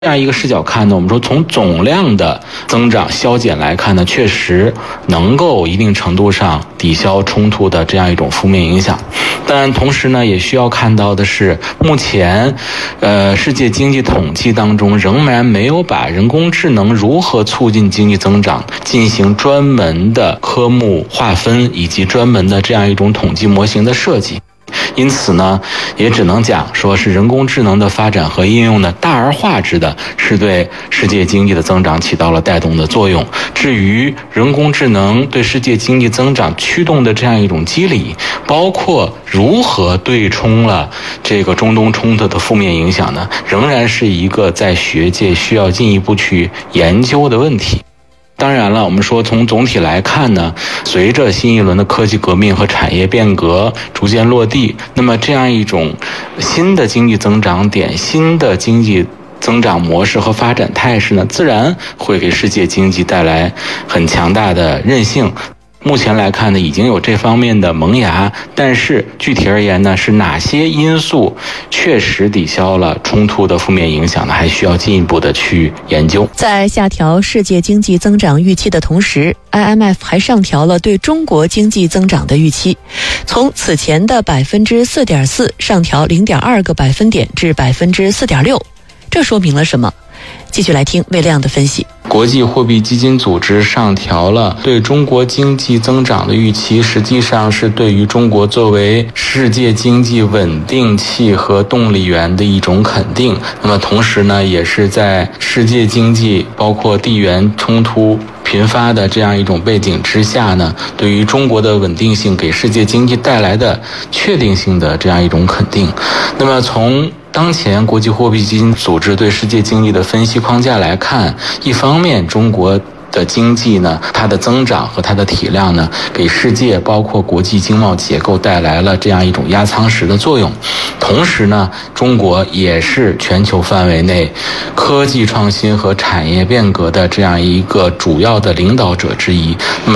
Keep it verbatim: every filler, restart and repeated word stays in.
这样一个视角看呢，我们说从总量的增长消减来看呢，确实能够一定程度上抵消冲突的这样一种负面影响。但同时呢，也需要看到的是，目前呃世界经济统计当中仍然没有把人工智能如何促进经济增长进行专门的科目划分以及专门的这样一种统计模型的设计。因此呢，也只能讲说是人工智能的发展和应用呢，大而化之的是对世界经济的增长起到了带动的作用。至于人工智能对世界经济增长驱动的这样一种机理，包括如何对冲了这个中东冲突的负面影响呢，仍然是一个在学界需要进一步去研究的问题。当然了，我们说从总体来看呢，随着新一轮的科技革命和产业变革逐渐落地，那么这样一种新的经济增长点、新的经济增长模式和发展态势呢，自然会给世界经济带来很强大的韧性。目前来看呢，已经有这方面的萌芽，但是具体而言呢，是哪些因素确实抵消了冲突的负面影响呢？还需要进一步的去研究。 在下调世界经济增长预期的同时 ，I M F 还上调了对中国经济增长的预期，从此前的百分之四点四上调零点二个百分点至百分之四点六，这说明了什么？继续来听魏亮的分析。 国际货币基金组织上调了对中国经济增长的预期，实际上是对于中国作为世界经济稳定器和动力源的一种肯定。那么同时呢，也是在世界经济包括地缘冲突频发的这样一种背景之下呢，对于中国的稳定性给世界经济带来的确定性的这样一种肯定。那么从当前国际货币基金组织对世界经济的分析框架来看，一方面中国的经济呢，它的增长和它的体量呢，给世界包括国际经贸结构带来了这样一种压舱石的作用。同时呢，中国也是全球范围内科技创新和产业变革的这样一个主要的领导者之一。那么